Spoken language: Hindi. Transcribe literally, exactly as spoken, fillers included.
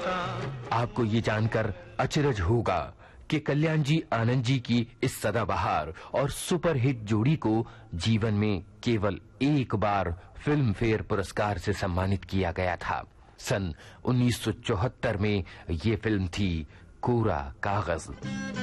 आपको ये जानकर अचरज होगा कि कल्याण जी आनंद जी की इस सदाबहार और सुपरहिट जोड़ी को जीवन में केवल एक बार फिल्म फेयर पुरस्कार से सम्मानित किया गया था। सन उन्नीस सौ चौहत्तर में ये फिल्म थी कोरा कागज।